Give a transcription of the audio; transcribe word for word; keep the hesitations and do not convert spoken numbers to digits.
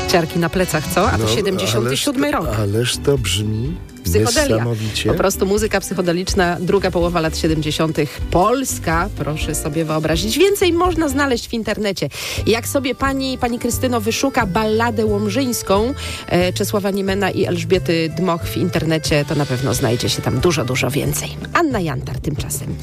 ciarki na plecach, co? A to No, siedemdziesiąty siódmy ależ rok. To, ależ to brzmi Psychodelia. niesamowicie. Po prostu muzyka psychodeliczna, druga połowa lat siedemdziesiątych. Polska, proszę sobie wyobrazić. Więcej można znaleźć w internecie. Jak sobie pani, pani Krystyno wyszuka balladę łomżyńską e, Czesława Niemena i Elżbiety Dmoch w internecie, to na pewno znajdzie się tam dużo, dużo więcej. Anna Jantar tymczasem.